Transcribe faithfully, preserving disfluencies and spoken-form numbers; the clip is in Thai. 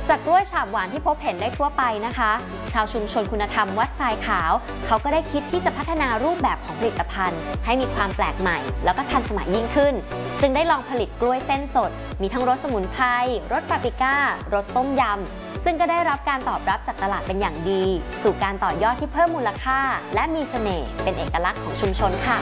จากกล้วยฉาบหวานที่พบเห็นได้ทั่วไปนะคะชาวชุมชนคุณธรรมวัดทรายขาวเขาก็ได้คิดที่จะพัฒนารูปแบบของผลิตภัณฑ์ให้มีความแปลกใหม่แล้วก็ทันสมัยยิ่งขึ้นจึงได้ลองผลิตกล้วยเส้นสดมีทั้งรสสมุนไพรรสปาปริก้ารสต้มยำซึ่งก็ได้รับการตอบรับจากตลาดเป็นอย่างดีสู่การต่อยอดที่เพิ่มมูลค่าและมีเสน่ห์เป็นเอกลักษณ์ของชุมชนค่ะ